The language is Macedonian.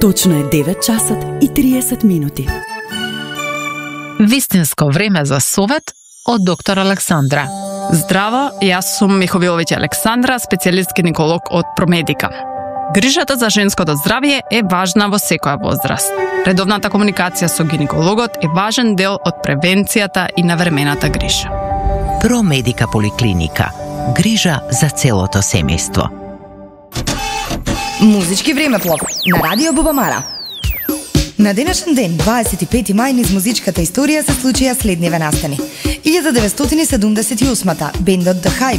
Точно е 9 часот и 30 минути. Вистинско време за совет од доктор Александра. Здраво, јас сум Миховиловиќ Александра, специјалист гинеколог од Промедика. Грижата за женското здравје е важна во секоја возраст. Редовната комуникација со гинекологот е важен дел од превенцијата и навремената грижа. Промедика поликлиника. Грижа за целото семејство. Музички времеплов на Радио Бубамара. На денешен ден, 25 мај, низ музичката историја се случија следниве настани. 1978-та, бендот The Hype